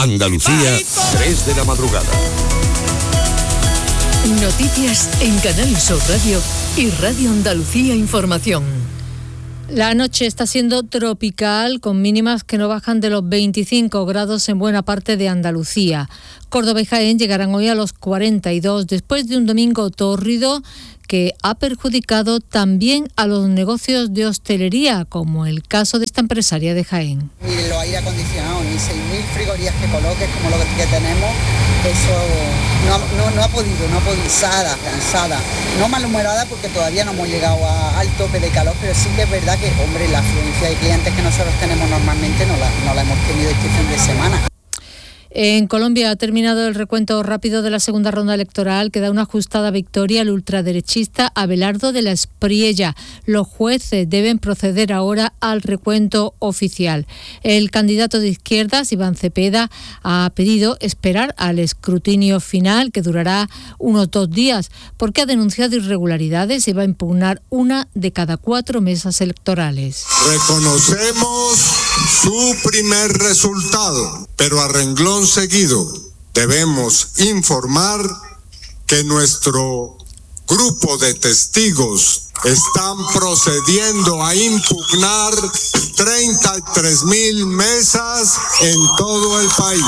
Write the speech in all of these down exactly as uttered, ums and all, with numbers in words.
Andalucía, tres de la madrugada. Noticias en Canal Sur Radio y Radio Andalucía Información. La noche está siendo tropical, con mínimas que no bajan de los veinticinco grados en buena parte de Andalucía. Córdoba y Jaén llegarán hoy a los cuarenta y dos, después de un domingo tórrido que ha perjudicado también a los negocios de hostelería, como el caso de esta empresaria de Jaén. Ni los aire acondicionados, ni seis mil frigorías que coloques como lo que tenemos, eso no, no, no ha podido, no ha podido, cansada, cansada, no malhumorada porque todavía no hemos llegado a, al tope de calor, pero sí que es verdad que, hombre, la afluencia de clientes que nosotros tenemos normalmente no la, no la hemos tenido este fin de semana. En Colombia ha terminado el recuento rápido de la segunda ronda electoral que da una ajustada victoria al ultraderechista Abelardo de la Espriella. Los jueces deben proceder ahora al recuento oficial. El candidato de izquierdas, Iván Cepeda, ha pedido esperar al escrutinio final, que durará unos dos días, porque ha denunciado irregularidades y va a impugnar una de cada cuatro mesas electorales. Reconocemos su primer resultado, pero a renglón seguido debemos informar que nuestro grupo de testigos están procediendo a impugnar treinta y tres mil mesas en todo el país.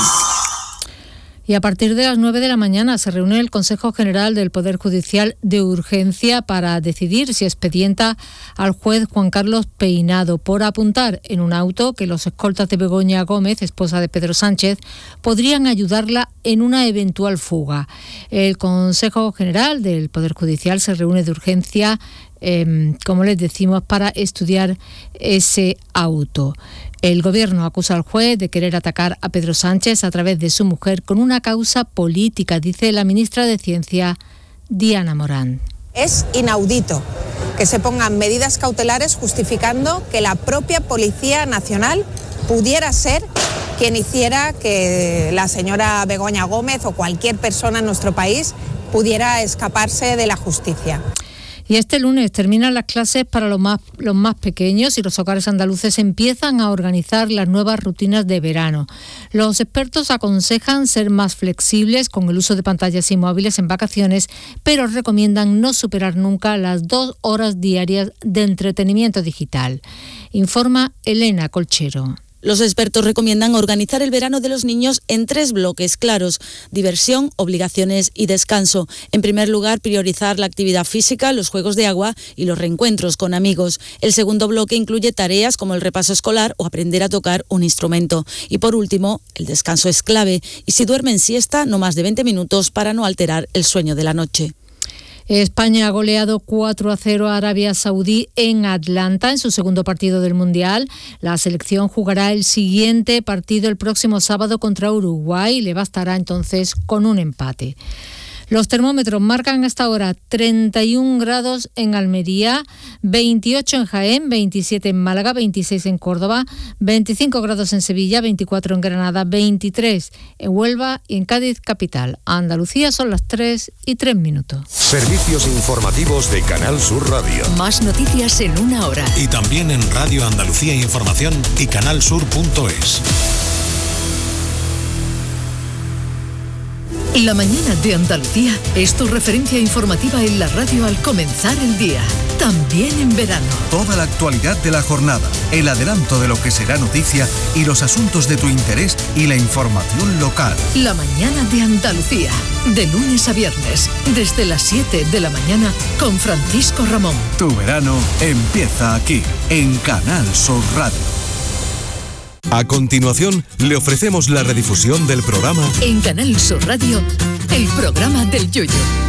Y a partir de las nueve de la mañana se reúne el Consejo General del Poder Judicial de urgencia para decidir si expedienta al juez Juan Carlos Peinado por apuntar en un auto que los escoltas de Begoña Gómez, esposa de Pedro Sánchez, podrían ayudarla en una eventual fuga. El Consejo General del Poder Judicial se reúne de urgencia, eh, como les decimos, para estudiar ese auto. El Gobierno acusa al juez de querer atacar a Pedro Sánchez a través de su mujer con una causa política, dice la ministra de Ciencia, Diana Morán. Es inaudito que se pongan medidas cautelares justificando que la propia Policía Nacional pudiera ser quien hiciera que la señora Begoña Gómez o cualquier persona en nuestro país pudiera escaparse de la justicia. Y este lunes terminan las clases para los más, los más pequeños y los hogares andaluces empiezan a organizar las nuevas rutinas de verano. Los expertos aconsejan ser más flexibles con el uso de pantallas y móviles en vacaciones, pero recomiendan no superar nunca las dos horas diarias de entretenimiento digital. Informa Elena Colchero. Los expertos recomiendan organizar el verano de los niños en tres bloques claros: diversión, obligaciones y descanso. En primer lugar, priorizar la actividad física, los juegos de agua y los reencuentros con amigos. El segundo bloque incluye tareas como el repaso escolar o aprender a tocar un instrumento. Y por último, el descanso es clave. Y si duermen siesta, no más de veinte minutos para no alterar el sueño de la noche. España ha goleado cuatro a cero a Arabia Saudí en Atlanta en su segundo partido del Mundial. La selección jugará el siguiente partido el próximo sábado contra Uruguay y le bastará entonces con un empate. Los termómetros marcan hasta ahora treinta y un grados en Almería, veintiocho en Jaén, veintisiete en Málaga, veintiséis en Córdoba, veinticinco grados en Sevilla, veinticuatro en Granada, veintitrés en Huelva y en Cádiz capital. Andalucía son las tres y tres minutos. Servicios informativos de Canal Sur Radio. Más noticias en una hora. Y también en Radio Andalucía Información y canalsur punto es. La mañana de Andalucía es tu referencia informativa en la radio al comenzar el día, también en verano. Toda la actualidad de la jornada, el adelanto de lo que será noticia y los asuntos de tu interés y la información local. La mañana de Andalucía, de lunes a viernes, desde las siete de la mañana con Francisco Ramón. Tu verano empieza aquí, en Canal Sur Radio. A continuación, le ofrecemos la redifusión del programa En Canal Sur Radio, el programa del Yoyo.